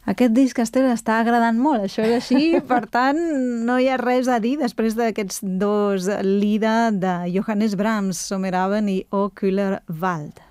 Aquest disc, Esther, està agradant molt, això és així, per tant, no hi ha res a dir després d'aquests dos Lida de Johannes Brahms, Sommerhaven i O Kühler Wald.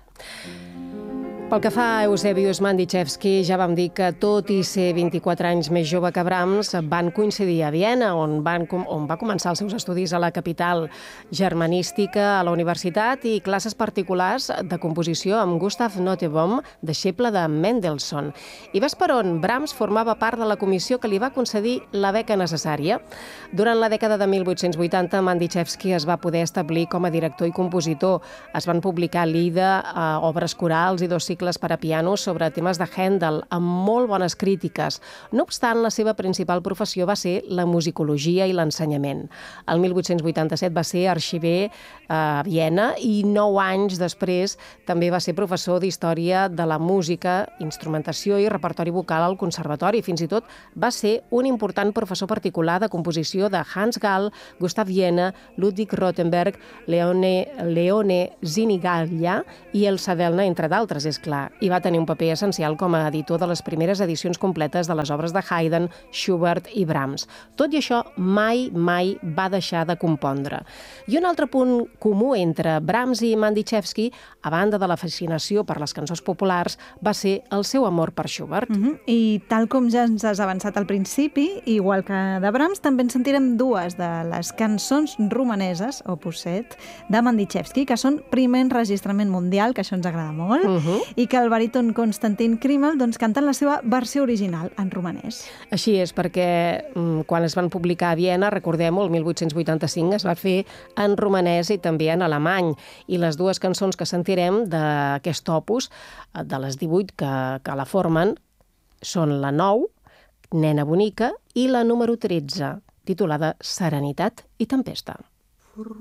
Pel que fa a Eusebius Mandichevski, ja vam dir que, tot i ser 24 anys més jove que Brahms, van coincidir a Viena, on va començar els seus estudis a la capital germanística, a la universitat, i classes particulars de composició amb Gustav Nottebohm, deixeble de Mendelssohn. I ves per on Brahms formava part de la comissió que li va concedir la beca necessària. Durant la dècada de 1880, Mandichevski es va poder establir com a director i compositor. Es van publicar Lida, obres corals i dos cicles per a piano sobre temes de Händel, amb molt bones crítiques. No obstant, la seva principal professió va ser la musicologia i l'ensenyament. El 1887 va ser arxiver a Viena i 9 anys després també va ser professor d'història de la música, instrumentació i repertori vocal al conservatori. Fins i tot va ser un important professor particular de composició de Hans Gall, Gustav Viena, Ludwig Rothenberg, Leone Zinigaglia i Elsa Delna, entre d'altres, és clar, i va tenir un paper essencial com a editor de les primeres edicions completes de les obres de Haydn, Schubert i Brahms. Tot i això, mai va deixar de compondre. I un altre punt comú entre Brahms i Mandichevski, a banda de la fascinació per les cançons populars, va ser el seu amor per Schubert. I tal com ja ens has avançat al principi, igual que de Brahms, també en sentirem dues de les cançons romaneses, opus 7, de Mandichevski, que són primer enregistrament mundial, que això ens agrada molt, i que el baríton Konstantin Krimmel canta en la seva versió original, en romanès. Així és, perquè quan es van publicar a Viena, recordem-ho, el 1885, es va fer en romanès i també en alemany, i les dues cançons que sentirem d'aquest opus, de les 18 que la formen, són la 9, Nena bonica, i la número 13, titulada Serenitat i tempesta.